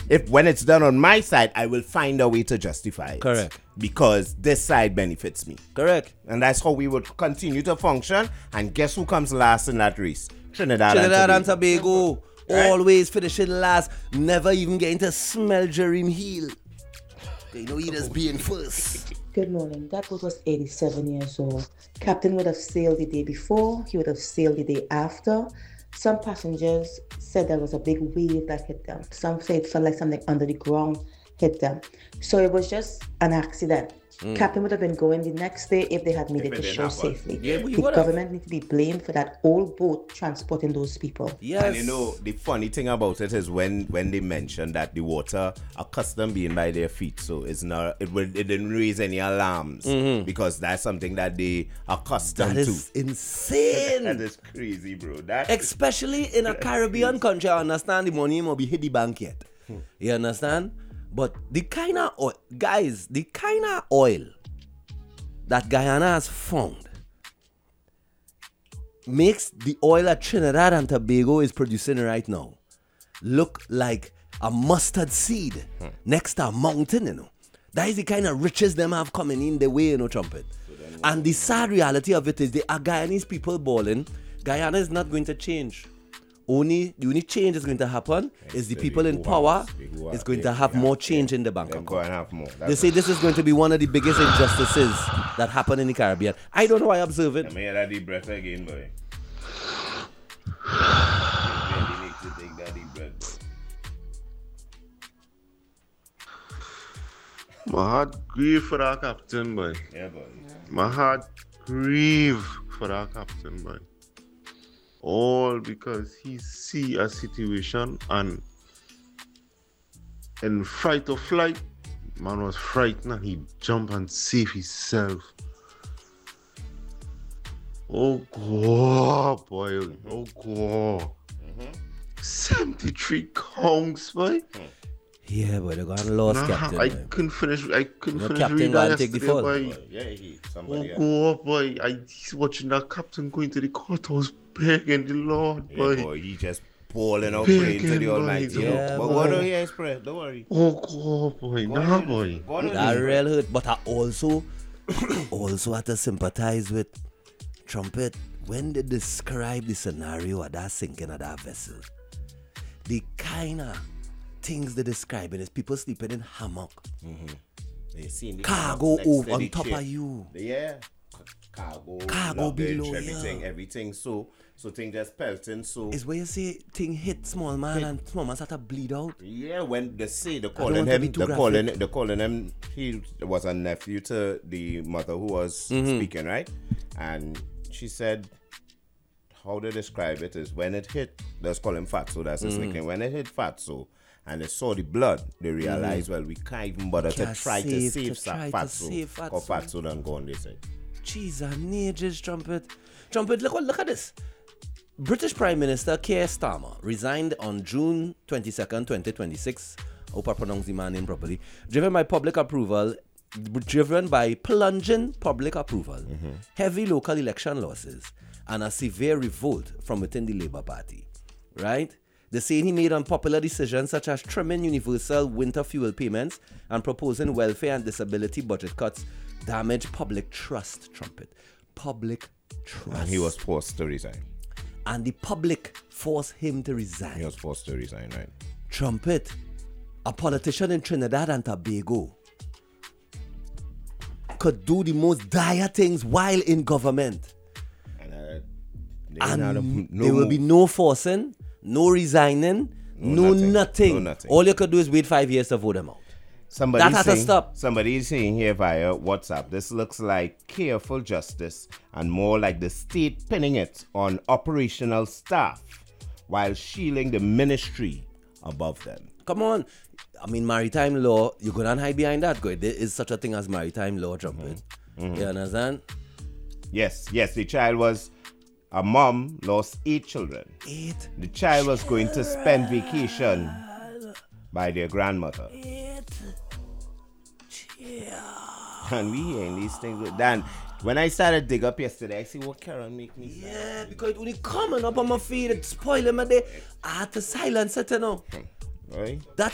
if when it's done on my side, I will find a way to justify it. Correct. Because this side benefits me. Correct. And that's how we would continue to function. And guess who comes last in that race? Trinidad And Tobago. Right? Always finishing last. Never even getting to smell Jeremy Hill. They know he just being first. Good morning. That boat was 87 years old. Captain would have sailed the day before. He would have sailed the day after. Some passengers said there was a big wave that hit them. Some said it felt like something under the ground hit them. So it was just an accident. Captain would have been going the next day if they had made it to shore safely. Yeah, the government needs to be blamed for that old boat transporting those people. Yes. And you know, the funny thing about it is when they mentioned that the water accustomed being by their feet, so it's not it didn't raise any alarms because that's something that they accustomed That is to. insane. That is crazy, bro. That Especially in a Caribbean country, I understand the money might be hit the bank yet. You understand? But the kind of oil, guys, the kind of oil that Guyana has found makes the oil that Trinidad and Tobago is producing right now look like a mustard seed next to a mountain, you know. That is the kind of riches them have coming in the way, you know, Trumpet. And the sad reality of it is the Guyanese people balling. Guyana is not going to change. The only change is going to happen is the people in power is going to have more change in the bank account. Go and have more. They say this is going to be one of the biggest injustices that happen in the Caribbean. I don't know why I observe it. Let me hear that deep breath again, boy. You really need to take that deep breath, boy. My heart grieve for that captain, boy. Yeah, boy. My heart grieve for that captain, boy. All because he see a situation and in fright or flight, man was frightened and he jump and save himself. Oh God, boy. Oh God. 73 counts, boy. Yeah, boy, they're going to lose captain. I Man. couldn't finish captain reading gonna that take the yesterday, fall. boy. Yeah, somebody else. Oh God, boy. He's watching that captain going to the courthouse begging the Lord, boy. Yeah, boy, he just bawling out praying to the Begging, Almighty. boy. Yeah, But boy. what do you express? Don't worry. Oh God, boy. Nah, boy. That real hurt. But I also had to sympathize with Trumpet when they describe the scenario of that sinking of that vessel. The kind of things they're describing is people sleeping in hammock. They seen the Cargo next to over on the top ship. of you. Yeah. Cargo luggage, below, everything. So thing just pelting. So Is where you say thing hit small man and small man start to bleed out. yeah, when they say they're don't calling want to him, be too graphic. they're calling him. He was a nephew to the mother who was speaking, right? And she said, how they describe it is when it hit. Let's call him Fatso. That's his nickname. When it hit Fatso, and they saw the blood, they realized, well, we can't even bother to Can't try to save- save to try to Fatso. save Because Fatso. Fatso done gone, they said. Jeez, ages, Trumpet. Trumpet, look at this. British Prime Minister Keir Starmer resigned on June 22nd, 2026. I hope I pronounced the man name properly. Driven by plunging public approval, heavy local election losses, and a severe revolt from within the Labour Party. Right? They say he made unpopular decisions such as trimming universal winter fuel payments and proposing welfare and disability budget cuts damage public trust, Trumpet. Public trust. And he was forced to resign. And the public forced him to resign. He was forced to resign, right? Trumpet, a politician in Trinidad and Tobago, could do the most dire things while in government. And There will be no forcing, no resigning, no nothing. All you could do is wait 5 years to vote him out. That has to stop. Somebody is saying here via WhatsApp, this looks like careful justice and more like the state pinning it on operational staff while shielding the ministry above them. Come on. I mean, maritime law, you go and hide behind that. There is such a thing as maritime law, Trumpet. You understand? Yes, the child was, a mom lost 8 children. 8. The child was going to spend vacation by their grandmother. 8. And we hearing these things with Dan. When I started dig up yesterday, I see what Karen make me say. Yeah, because it only coming up on my feed, it's spoiling my day. I had to silence it, you know. Right? That